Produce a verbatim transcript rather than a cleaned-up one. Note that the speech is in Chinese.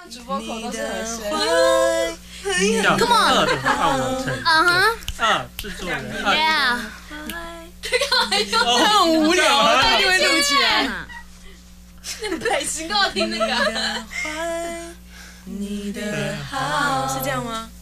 主 vocal 都是和声。 Come on， 二的话我成嗯哼， 二制作人二 Yeah， 很无聊，他一定会录起来。 对，请给我听那个。 是这样吗？